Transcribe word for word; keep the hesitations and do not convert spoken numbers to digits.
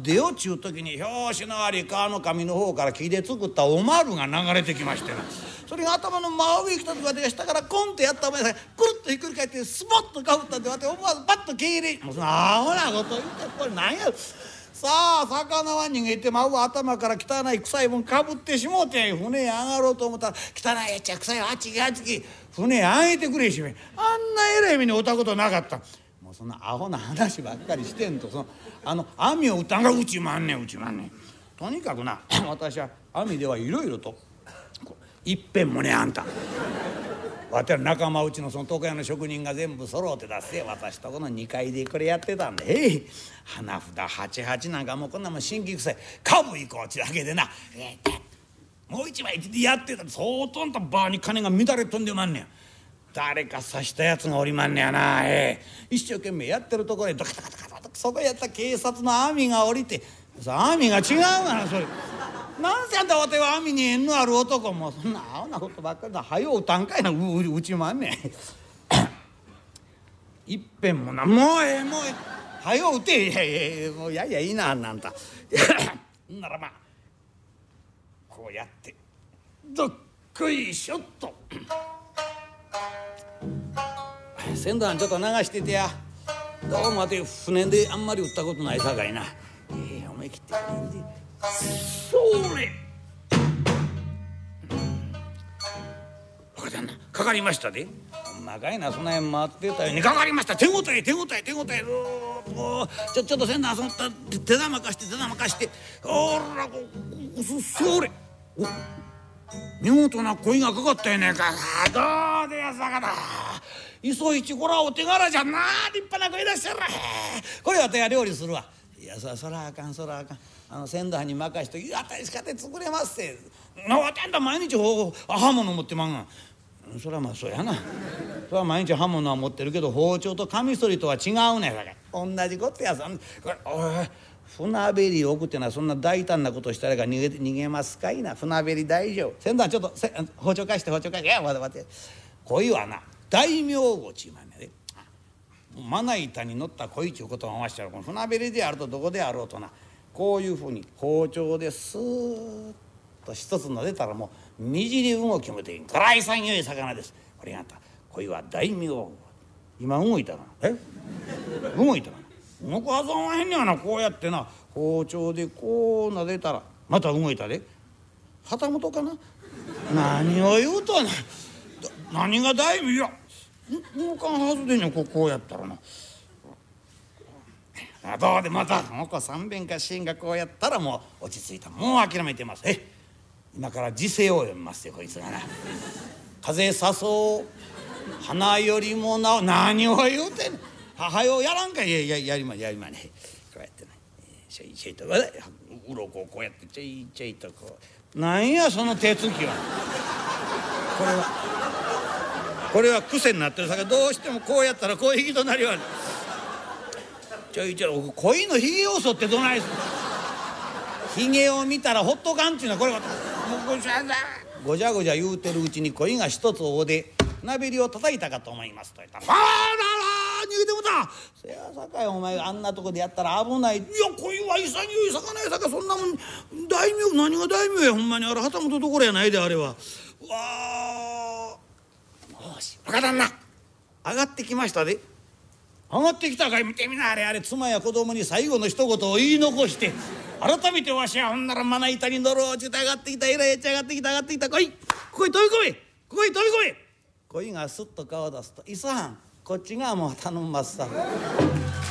出ようちゅう時に拍子のあり川の上の方から木で作ったおまるが流れてきましてな、それが頭の真上に来た時私が下からコンってやったお前さんくるっとひっくり返ってスポッとかぶったんで私思わずパッと消えり、もうそのアホなこと言ってこれ何や。さあ魚は逃げてまうわ、頭から汚い臭いもんかぶってしもうて船へ上がろうと思ったら汚いやっちゃ臭いあっちきあっちき船へ上げてくれしめ、あんなえらい目に遭ったことなかった。もうそんなアホな話ばっかりしてんと、そのあの網を打ったんがうちまんねんうちまんねん。とにかくな私は網ではいろいろといっぺんもねあんたわてら仲間うちのその床屋の職人が全部揃うて出して私とこのにかいでこれやってたんで、へい花札はちはちなんかもうこんなもん新規臭い株行こうちだけでな、えー、もう一枚やってたら相当んとバーに金が乱れ飛んでまんねん。誰か刺したやつがおりまんねやな、えー、一生懸命やってるところへドカドカドカドカそこやった警察の網が降りて、網が違うがなそれ。なんせあんたわては網に縁のある男もそんなアホなことばっかりだ。はようたんかいな う, う, うちまんねんいっぺんもなもうええもうええはよう打て。いやいやもうやいやいいなあんなんたならまあこうやってどっこいしょっと船団ちょっと流しててや。どうもわて船であんまり打ったことないさかいな。ええ思い切って船でそれ、分かったなかかりましたで。ほんまかいな、そんな辺待ってたようにかかりました。手応え手応え手応えちょちょっとせんなそんな手玉かして手玉かしておらこそそれお見事な恋がかかったやねんか。どうでやさかだ磯一こらお手柄じゃな立派な声出してる。これは手が料理するわ。いや そ, そらあかんそらあかんあの船団に任しときあたりしかて作れますってなわてんだ毎日刃物持ってまんが。そらまあそうやなそら毎日刃物は持ってるけど包丁とカミソリとは違うねんさかい。同じことやそんこれおい船べりを置くってのはそんな大胆なことしたらが逃げ逃げますかいな。船べり大丈夫。船団ちょっとせ包丁返して包丁返して。いや待て待て恋はな大名ごちまんねで。まな板に乗った恋ちゅうことを回しちゃう。この船べりであるとどこであろうとなこういうふうに包丁でスーッと一つの出たらもうみじり動きもできん辛いさんよい魚です。これがあった恋は大名ご。今動いたかなえ動いたかな動くはずはへんねやな。こうやってな包丁でこうなでたらまた動いたで旗本かな何を言うとはな何が大名いや動かんはずでんねん。こうやったらなあどうでまたもうこさんべんかしんがこうやったらもう落ち着いた。もう諦めてます。え今から時世を読みますよこいつがな。風誘う花よりもな何を言うてんねん。はよやらんかい。やややりまやりまねこうやってなちょいちょいとうろこをこうやってちょいちょいとこうなんやその手つきは。これはこれは癖になってるさかどうしてもこうやったらこういう引きとなりはちょいちょい恋のひげを剃ってどないすひげを見たらほっとかんちゅうのはこれはもうごちゃごちゃごちゃ言うてるうちに恋が一つ大で船べりを叩いたかと思いますと言ったら「あらら逃げてもたせやさかいお前あんなとこでやったら危ない。いや恋は潔い魚やさかそんなもん大名何が大名やほんまにあれ旗本どころやないであれは。うわあよし若旦那上がってきましたで。上がってきたかい見てみなあれあれ妻や子供に最後の一言を言い残して改めてわしはほんならまな板に乗ろうちゅうて上がってきたえらいやつ上がってきた上がってきた来いここへ飛び込めここへ飛び込め。恋がすっと顔を出すと「いさんこっちがもう頼みますさ」